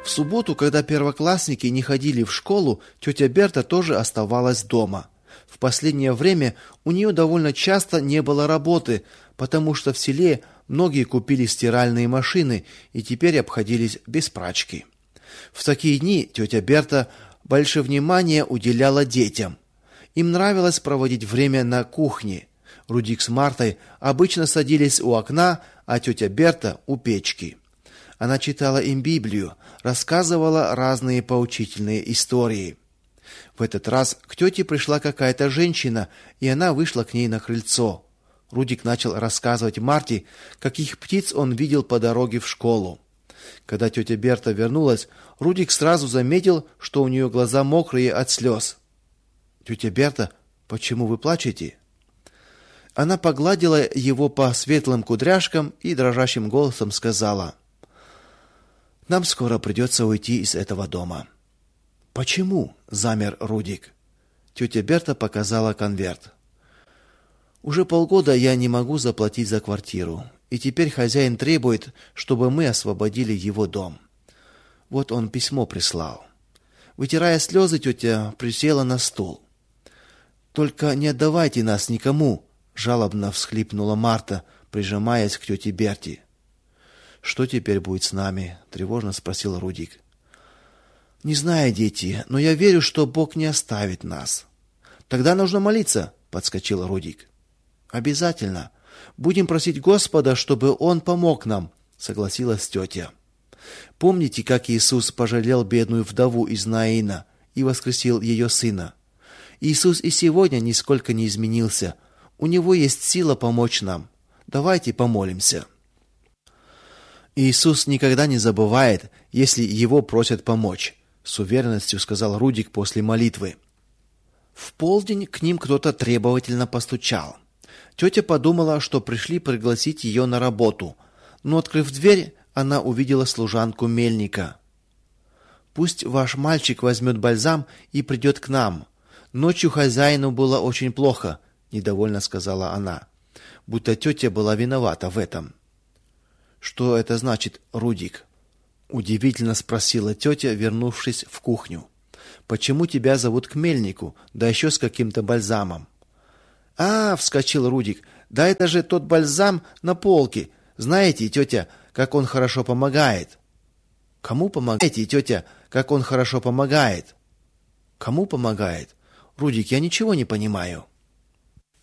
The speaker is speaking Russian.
В субботу, когда первоклассники не ходили в школу, тетя Берта тоже оставалась дома. В последнее время у нее довольно часто не было работы, потому что в селе многие купили стиральные машины и теперь обходились без прачки. В такие дни тетя Берта большое внимание уделяла детям. Им нравилось проводить время на кухне. Рудик с Мартой обычно садились у окна, а тетя Берта у печки. Она читала им Библию, рассказывала разные поучительные истории. В этот раз к тете пришла какая-то женщина, и она вышла к ней на крыльцо. Рудик начал рассказывать Марте, каких птиц он видел по дороге в школу. Когда тетя Берта вернулась, Рудик сразу заметил, что у нее глаза мокрые от слез. «Тетя Берта, почему вы плачете?» Она погладила его по светлым кудряшкам и дрожащим голосом сказала: «Нам скоро придется уйти из этого дома». «Почему?» – замер Рудик. Тетя Берта показала конверт. «Уже полгода я не могу заплатить за квартиру, и теперь хозяин требует, чтобы мы освободили его дом. Вот он письмо прислал». Вытирая слезы, тетя присела на стул. «Только не отдавайте нас никому», – жалобно всхлипнула Марта, прижимаясь к тете Берте. «Что теперь будет с нами?» – тревожно спросил Рудик. «Не знаю, дети, но я верю, что Бог не оставит нас». «Тогда нужно молиться», – подскочил Рудик. «Обязательно. Будем просить Господа, чтобы Он помог нам», – согласилась тетя. «Помните, как Иисус пожалел бедную вдову из Наина и воскресил ее сына? Иисус и сегодня нисколько не изменился. У Него есть сила помочь нам. Давайте помолимся». «Иисус никогда не забывает, если Его просят помочь», – с уверенностью сказал Рудик после молитвы. В полдень к ним кто-то требовательно постучал. Тетя подумала, что пришли пригласить ее на работу, но, открыв дверь, она увидела служанку мельника. «Пусть ваш мальчик возьмет бальзам и придет к нам. Ночью хозяину было очень плохо», – недовольно сказала она, будто тетя была виновата в этом. «Что это значит, Рудик?» – удивительно спросила тетя, вернувшись в кухню. «Почему тебя зовут к мельнику, да еще с каким-то бальзамом?» «А, — вскочил Рудик, — да это же тот бальзам на полке. Знаете, тетя, как он хорошо помогает». «Кому помогает?» «Знаете, тетя, как он хорошо помогает». «Кому помогает? Рудик, я ничего не понимаю».